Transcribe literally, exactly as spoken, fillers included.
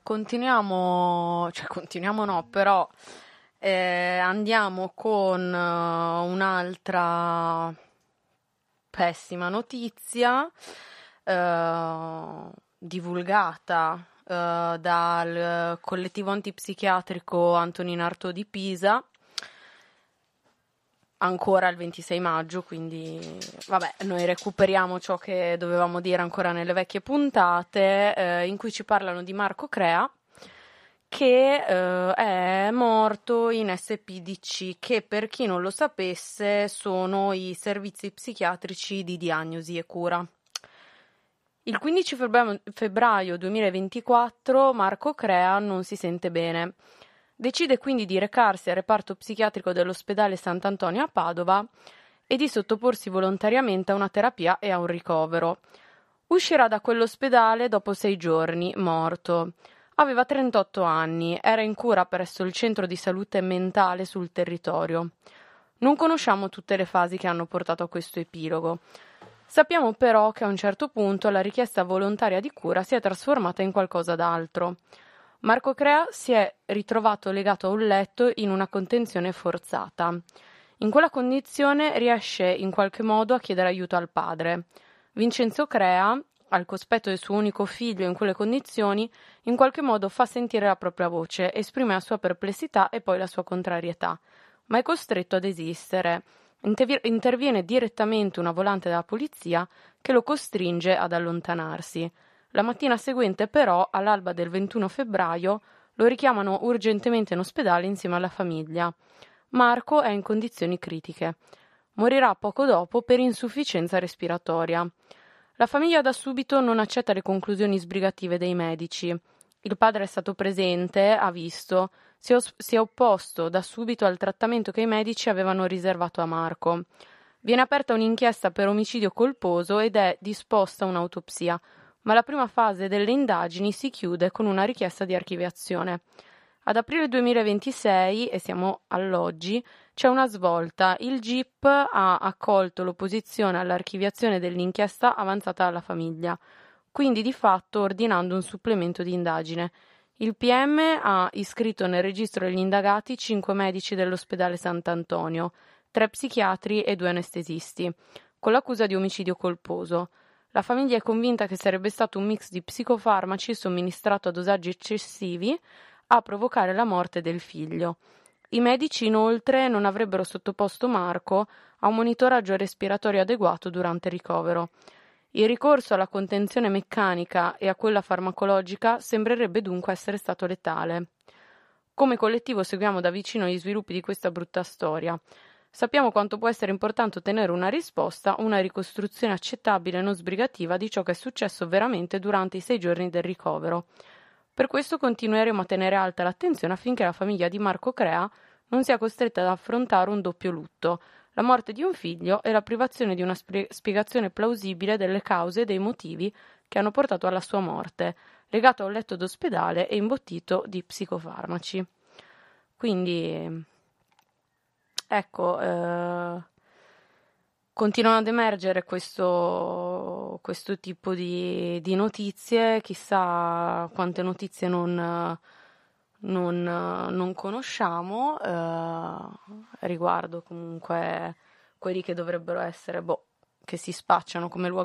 continuiamo, cioè continuiamo no, però eh, andiamo con uh, un'altra pessima notizia uh, divulgata uh, dal collettivo antipsichiatrico Antonino Artaud di Pisa, ancora il ventisei maggio, quindi vabbè, noi recuperiamo ciò che dovevamo dire ancora nelle vecchie puntate, eh, in cui ci parlano di Marco Crea, che eh, è morto in S P D C, che per chi non lo sapesse sono i servizi psichiatrici di diagnosi e cura. Il quindici febbraio duemilaventiquattro Marco Crea non si sente bene. Decide quindi di recarsi al reparto psichiatrico dell'ospedale Sant'Antonio a Padova e di sottoporsi volontariamente a una terapia e a un ricovero. Uscirà da quell'ospedale dopo sei giorni, morto. Aveva trentotto anni, era in cura presso il centro di salute mentale sul territorio. Non conosciamo tutte le fasi che hanno portato a questo epilogo. Sappiamo però che a un certo punto la richiesta volontaria di cura si è trasformata in qualcosa d'altro. Marco Crea si è ritrovato legato a un letto in una contenzione forzata. In quella condizione riesce in qualche modo a chiedere aiuto al padre. Vincenzo Crea, al cospetto del suo unico figlio in quelle condizioni, in qualche modo fa sentire la propria voce, esprime la sua perplessità e poi la sua contrarietà, ma è costretto ad esistere. Intervi- interviene direttamente una volante della polizia che lo costringe ad allontanarsi. La mattina seguente, però, all'alba del ventuno febbraio, lo richiamano urgentemente in ospedale insieme alla famiglia. Marco è in condizioni critiche. Morirà poco dopo per insufficienza respiratoria. La famiglia da subito non accetta le conclusioni sbrigative dei medici. Il padre è stato presente, ha visto, si è, os- si è opposto da subito al trattamento che i medici avevano riservato a Marco. Viene aperta un'inchiesta per omicidio colposo ed è disposta un'autopsia, ma la prima fase delle indagini si chiude con una richiesta di archiviazione. Ad aprile duemilaventisei, e siamo all'oggi, c'è una svolta. Il G I P ha accolto l'opposizione all'archiviazione dell'inchiesta avanzata dalla famiglia, quindi di fatto ordinando un supplemento di indagine. Il P M ha iscritto nel registro degli indagati cinque medici dell'ospedale Sant'Antonio, tre psichiatri e due anestesisti, con l'accusa di omicidio colposo. La famiglia è convinta che sarebbe stato un mix di psicofarmaci somministrato a dosaggi eccessivi a provocare la morte del figlio. I medici inoltre non avrebbero sottoposto Marco a un monitoraggio respiratorio adeguato durante il ricovero. Il ricorso alla contenzione meccanica e a quella farmacologica sembrerebbe dunque essere stato letale. Come collettivo seguiamo da vicino gli sviluppi di questa brutta storia. Sappiamo quanto può essere importante ottenere una risposta, una ricostruzione accettabile e non sbrigativa di ciò che è successo veramente durante i sei giorni del ricovero. Per questo continueremo a tenere alta l'attenzione affinché la famiglia di Marco Crea non sia costretta ad affrontare un doppio lutto, la morte di un figlio e la privazione di una spie- spiegazione plausibile delle cause e dei motivi che hanno portato alla sua morte, legato a un letto d'ospedale e imbottito di psicofarmaci. Quindi, ecco, eh, continuano ad emergere questo, questo tipo di, di notizie, chissà quante notizie non, non, non conosciamo eh, riguardo comunque quelli che dovrebbero essere, boh, che si spacciano come luoghi